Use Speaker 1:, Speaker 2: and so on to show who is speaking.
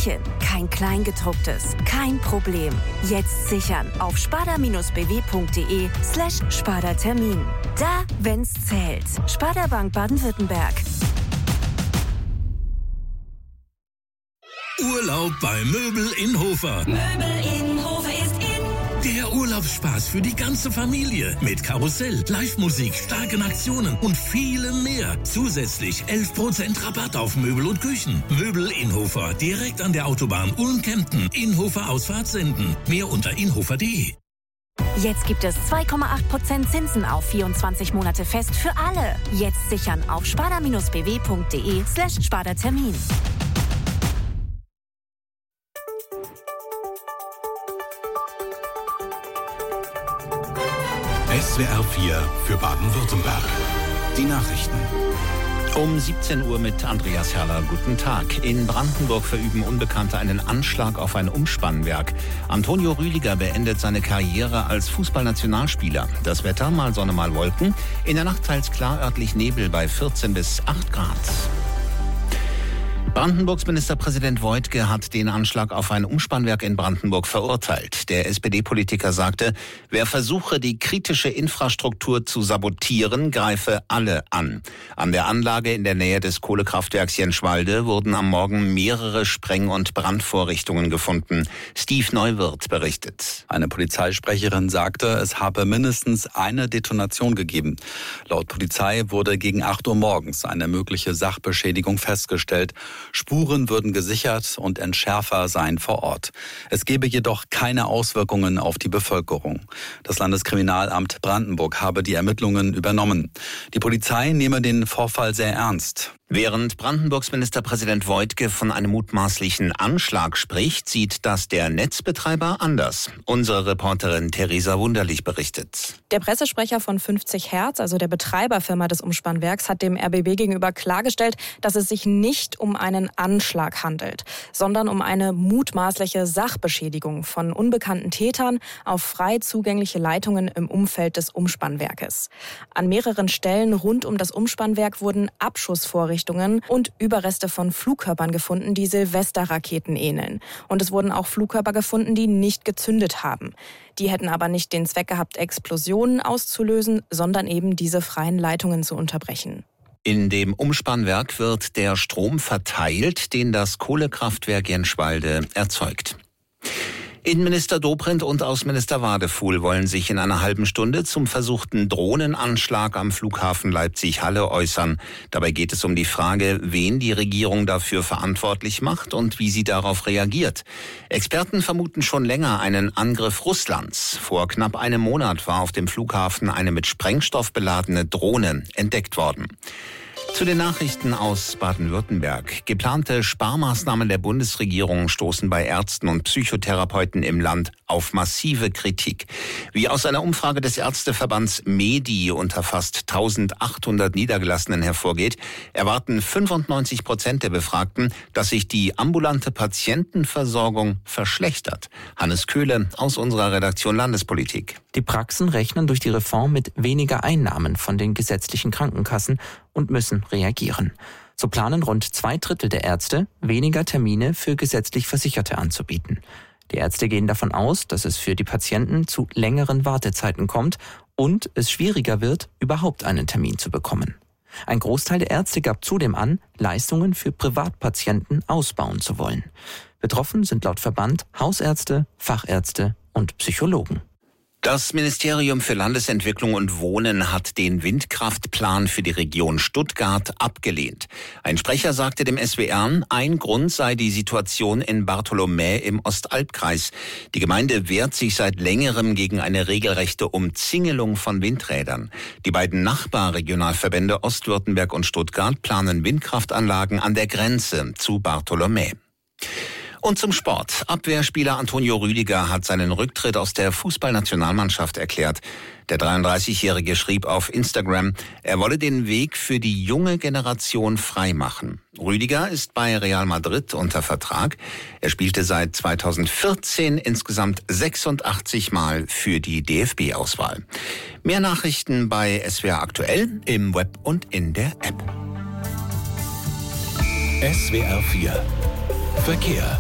Speaker 1: Märchen, kein Kleingedrucktes, kein Problem. Jetzt sichern auf sparda-bw.de/Sparda-Termin. Da, wenn's zählt. Sparda Bank Baden-Württemberg.
Speaker 2: Urlaub bei Möbel in Hofer.
Speaker 3: Möbel in Hofer ist in.
Speaker 2: Der Urlaubsspaß für die ganze Familie. Mit Karussell, Live-Musik, starken Aktionen und vielem mehr. Zusätzlich 11% Rabatt auf Möbel und Küchen. Möbel in Hofer, direkt an der Autobahn Ulm-Kempten. Inhofer Ausfahrt senden. Mehr unter inhofer.de.
Speaker 1: Jetzt gibt es 2,8% Zinsen auf 24 Monate fest für alle. Jetzt sichern auf sparda-bw.de/Sparda-Termin.
Speaker 4: SWR 4 für Baden-Württemberg. Die Nachrichten.
Speaker 5: Um 17 Uhr mit Andreas Herrler. Guten Tag. In Brandenburg verüben Unbekannte einen Anschlag auf ein Umspannwerk. Antonio Rüdiger beendet seine Karriere als Fußballnationalspieler. Das Wetter, mal Sonne, mal Wolken. In der Nacht teils klar, örtlich Nebel bei 14 bis 8 Grad. Brandenburgs Ministerpräsident Woidke hat den Anschlag auf ein Umspannwerk in Brandenburg verurteilt. Der SPD-Politiker sagte, wer versuche, die kritische Infrastruktur zu sabotieren, greife alle an. An der Anlage in der Nähe des Kohlekraftwerks Jenschwalde wurden am Morgen mehrere Spreng- und Brandvorrichtungen gefunden. Steve Neuwirth berichtet.
Speaker 6: Eine Polizeisprecherin sagte, es habe mindestens eine Detonation gegeben. Laut Polizei wurde gegen 8 Uhr morgens eine mögliche Sachbeschädigung festgestellt. Spuren würden gesichert und Entschärfer seien vor Ort. Es gebe jedoch keine Auswirkungen auf die Bevölkerung. Das Landeskriminalamt Brandenburg habe die Ermittlungen übernommen. Die Polizei nehme den Vorfall sehr ernst.
Speaker 5: Während Brandenburgs Ministerpräsident Woidke von einem mutmaßlichen Anschlag spricht, sieht das der Netzbetreiber anders. Unsere Reporterin Theresa Wunderlich berichtet.
Speaker 7: Der Pressesprecher von 50 Hertz, also der Betreiberfirma des Umspannwerks, hat dem RBB gegenüber klargestellt, dass es sich nicht um einen Anschlag handelt, sondern um eine mutmaßliche Sachbeschädigung von unbekannten Tätern auf frei zugängliche Leitungen im Umfeld des Umspannwerkes. An mehreren Stellen rund um das Umspannwerk wurden Abschussvorrichtungen und Überreste von Flugkörpern gefunden, die Silvesterraketen ähneln. Und es wurden auch Flugkörper gefunden, die nicht gezündet haben. Die hätten aber nicht den Zweck gehabt, Explosionen auszulösen, sondern eben diese freien Leitungen zu unterbrechen.
Speaker 5: In dem Umspannwerk wird der Strom verteilt, den das Kohlekraftwerk Jenschwalde erzeugt. Innenminister Dobrindt und Außenminister Wadefuhl wollen sich in einer halben Stunde zum versuchten Drohnenanschlag am Flughafen Leipzig-Halle äußern. Dabei geht es um die Frage, wen die Regierung dafür verantwortlich macht und wie sie darauf reagiert. Experten vermuten schon länger einen Angriff Russlands. Vor knapp einem Monat war auf dem Flughafen eine mit Sprengstoff beladene Drohne entdeckt worden. Zu den Nachrichten aus Baden-Württemberg. Geplante Sparmaßnahmen der Bundesregierung stoßen bei Ärzten und Psychotherapeuten im Land auf massive Kritik. Wie aus einer Umfrage des Ärzteverbands MEDI unter fast 1800 Niedergelassenen hervorgeht, erwarten 95% der Befragten, dass sich die ambulante Patientenversorgung verschlechtert. Hannes Köhle aus unserer Redaktion Landespolitik.
Speaker 8: Die Praxen rechnen durch die Reform mit weniger Einnahmen von den gesetzlichen Krankenkassen und müssen reagieren. So planen rund 2/3 der Ärzte, weniger Termine für gesetzlich Versicherte anzubieten. Die Ärzte gehen davon aus, dass es für die Patienten zu längeren Wartezeiten kommt und es schwieriger wird, überhaupt einen Termin zu bekommen. Ein Großteil der Ärzte gab zudem an, Leistungen für Privatpatienten ausbauen zu wollen. Betroffen sind laut Verband Hausärzte, Fachärzte und Psychologen.
Speaker 5: Das Ministerium für Landesentwicklung und Wohnen hat den Windkraftplan für die Region Stuttgart abgelehnt. Ein Sprecher sagte dem SWR, ein Grund sei die Situation in Bartholomä im Ostalbkreis. Die Gemeinde wehrt sich seit längerem gegen eine regelrechte Umzingelung von Windrädern. Die beiden Nachbarregionalverbände Ostwürttemberg und Stuttgart planen Windkraftanlagen an der Grenze zu Bartholomä. Und zum Sport. Abwehrspieler Antonio Rüdiger hat seinen Rücktritt aus der Fußballnationalmannschaft erklärt. Der 33-Jährige schrieb auf Instagram, er wolle den Weg für die junge Generation freimachen. Rüdiger ist bei Real Madrid unter Vertrag. Er spielte seit 2014 insgesamt 86 Mal für die DFB-Auswahl. Mehr Nachrichten bei SWR aktuell, im Web und in der App.
Speaker 4: SWR 4 Verkehr.